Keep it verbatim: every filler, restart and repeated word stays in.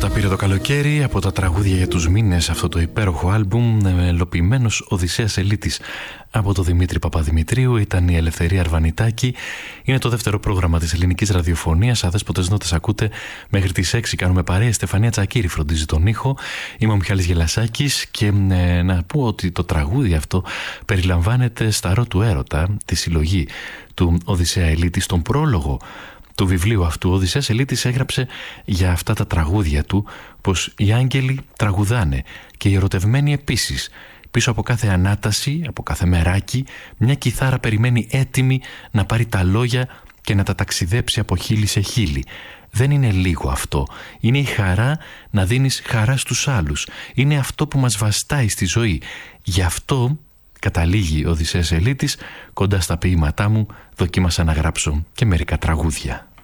Τα πήρε το καλοκαίρι από τα τραγούδια για τους μήνες, αυτό το υπέροχο άλμπουμ, μελοποιημένος Οδυσσέας Ελίτης από τον Δημήτρη Παπαδημητρίου. Ήταν η Ελευθερία Αρβανιτάκη. Είναι το δεύτερο πρόγραμμα της ελληνικής ραδιοφωνίας. Αδέσποτες νότες ακούτε μέχρι τις έξι. Κάνουμε παρέα. Στεφανία Τσακύρη φροντίζει τον ήχο. Είμαι ο Μιχάλης Γελασάκης και ε, να πω ότι το τραγούδι αυτό περιλαμβάνεται στα ρο του έρωτα, τη συλλογή του Οδυσσέα Ελίτη, στον πρόλογο του βιβλίου αυτού. Ο Οδυσσέας Ελίτης έγραψε για αυτά τα τραγούδια του πως οι άγγελοι τραγουδάνε και οι ερωτευμένοι επίσης. Πίσω από κάθε ανάταση, από κάθε μεράκι, μια κιθάρα περιμένει έτοιμη να πάρει τα λόγια και να τα ταξιδέψει από χείλη σε χείλη. Δεν είναι λίγο αυτό. Είναι η χαρά να δίνεις χαρά στους άλλους. Είναι αυτό που μας βαστάει στη ζωή. Γι' αυτό, καταλήγει ο Οδυσσέας Ελίτης, κοντά στα ποίηματά μου δοκίμασα να γράψω και μερικά τραγούδια.